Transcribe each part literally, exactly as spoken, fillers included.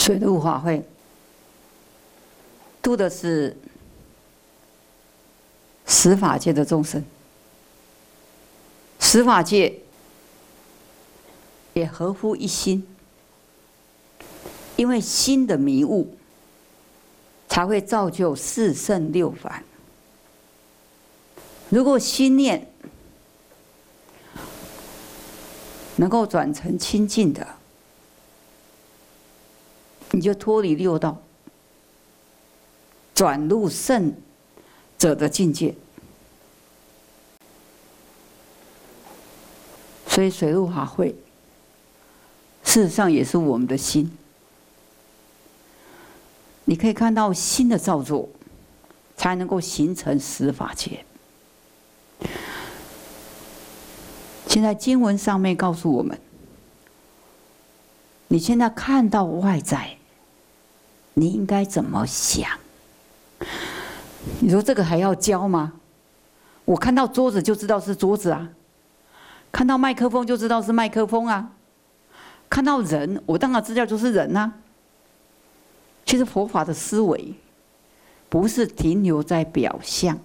水陆法会度的是十法界的众生，十法界也合乎一心，因为心的迷雾，才会造就四圣六凡。如果心念能够转成清净的，你就脱离六道，转入圣者的境界。所以水陆法会，事实上也是我们的心。你可以看到心的造作，才能够形成十法界。现在经文上面告诉我们，你现在看到外在，你应该怎么想？你说这个还要教吗？我看到桌子就知道是桌子啊，看到麦克风就知道是麦克风啊，看到人，我当然知道就是人啊。其实佛法的思维不是停留在表象，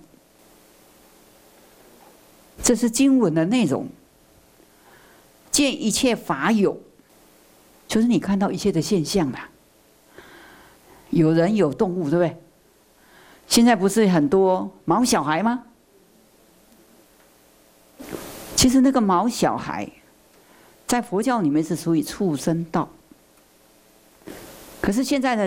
这是经文的内容。见一切法有，就是你看到一切的现象啦。有人有动物，对不对？现在不是很多毛小孩吗？其实那个毛小孩，在佛教里面是属于畜生道。可是现在的